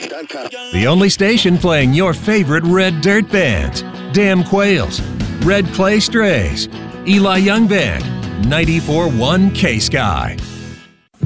The only station playing your favorite red dirt bands. Damn Quails, Red Clay Strays, Eli Young Band, 94.1 K-Sky.